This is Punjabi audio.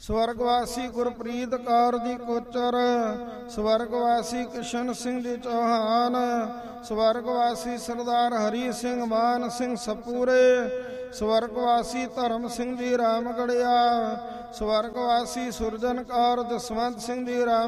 ਸਵਰਗਵਾਸੀ ਗੁਰਪ੍ਰੀਤ ਕੌਰ ਜੀ ਕੋਚਰ, ਸਵਰਗਵਾਸੀ ਕਿਸ਼ਨ ਸਿੰਘ ਜੀ ਚੌਹਾਨ, ਸਵਰਗਵਾਸੀ ਸਰਦਾਰ ਹਰੀ ਸਿੰਘ ਮਾਨ ਸਿੰਘ ਸਪੂਰੇ, ਸਵਰਗਵਾਸੀ ਧਰਮ ਸਿੰਘ ਜੀ ਰਾਮਗੜ੍ਹਿਆ, ਸਵਰਗਵਾਸੀ ਸੁਰਜਨ ਕੌਰ ਜਸਵੰਤ ਸਿੰਘ ਜੀ ਰਾਮ